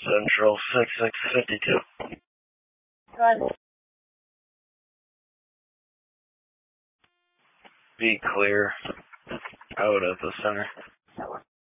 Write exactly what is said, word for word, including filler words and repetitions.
Central six six five two. Go ahead. Be clear out at the center.